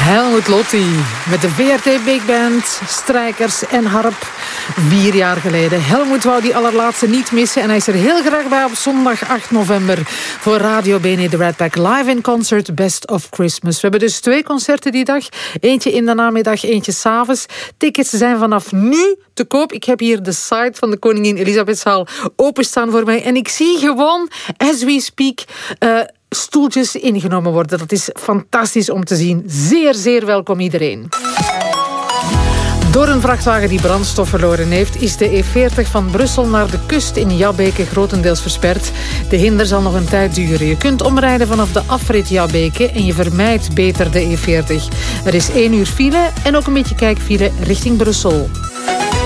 Helmut Lotti met de VRT Big Band, strijkers en harp. 4 jaar geleden. Helmut wou die allerlaatste niet missen en hij is er heel graag bij op zondag 8 november voor Radio BNE de Red Pack Live in Concert Best of Christmas. We hebben dus 2 concerten die dag. Eentje in de namiddag, eentje 's avonds. Tickets zijn vanaf nu te koop. Ik heb hier de site van de Koningin Elisabethzaal openstaan voor mij en ik zie gewoon, as we speak, stoeltjes ingenomen worden. Dat is fantastisch om te zien. Zeer, zeer welkom iedereen. Door een vrachtwagen die brandstof verloren heeft, is de E40 van Brussel naar de kust in Jabbeke grotendeels versperd. De hinder zal nog een tijd duren. Je kunt omrijden vanaf de afrit Jabbeke en je vermijdt beter de E40. Er is 1 uur file en ook een beetje kijkfile richting Brussel.